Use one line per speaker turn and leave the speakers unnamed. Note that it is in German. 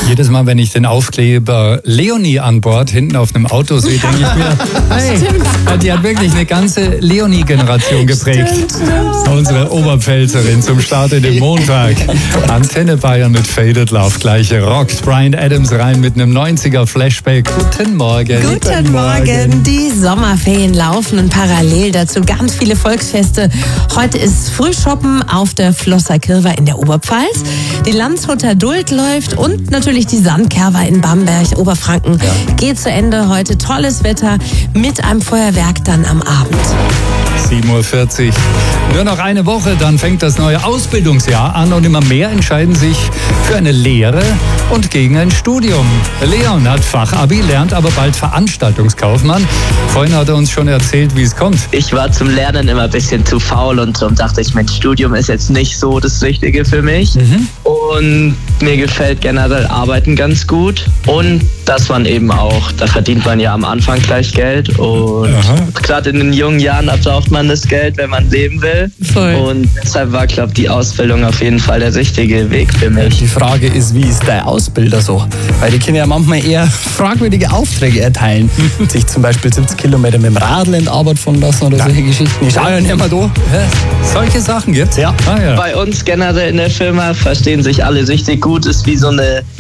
Jedes Mal, wenn ich den Aufkleber Leonie an Bord hinten auf einem Auto sehe, denke ich mir, hey, die hat wirklich eine ganze Leonie-Generation geprägt. Unsere Oberpfälzerin zum Start in den Montag. Antenne Bayern mit Faded Love. Gleiche rockt Bryan Adams rein mit einem 90er-Flashback. Guten Morgen.
Guten Morgen. Die Sommerferien laufen und parallel dazu ganz viele Volksfeste. Heute ist Frühschoppen auf der Flosser Kirwa in der Oberpfalz. Die Landshuter Duld läuft und natürlich die Sandkerwa in Bamberg, Oberfranken. Geht zu Ende heute. Tolles Wetter mit einem Feuerwerk dann am Abend.
7:40 Uhr. Nur noch eine Woche, dann fängt das neue Ausbildungsjahr an und immer mehr entscheiden sich für eine Lehre und gegen ein Studium. Leon hat Fachabi, lernt aber bald Veranstaltungskaufmann. Vorhin hat er uns schon erzählt, wie es kommt.
Ich war zum Lernen immer ein bisschen zu faul und darum dachte ich, mein Studium ist jetzt nicht so das Richtige für mich. Und mir gefällt generell Arbeiten ganz gut. Und dass man eben auch, da verdient man ja am Anfang gleich Geld. Und gerade in den jungen Jahren braucht man das Geld, wenn man leben will.
Voll.
Und deshalb war, glaube ich, die Ausbildung auf jeden Fall der richtige Weg für mich.
Die Frage ist, wie ist der Ausbilder so? Weil die können ja manchmal eher fragwürdige Aufträge erteilen. Sich zum Beispiel 70 Kilometer mit dem Radl in die Arbeit fahren lassen oder solche Geschichten. Ich schau ja nicht mehr da.
Solche Sachen gibt's?
Ja.
Ah, ja.
Bei uns generell in der Firma verstehen sich alle richtig gut. Ist wie so eine